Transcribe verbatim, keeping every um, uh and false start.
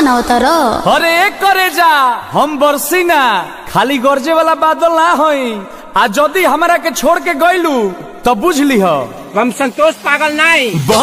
बनावता रो। अरे करे जा हम बरसी ना खाली गरजे वाला बादल ना होई। आ जदी हमरा के छोड़ के गइलू तो बुझ ली हो हम संतोष पागल नहीं।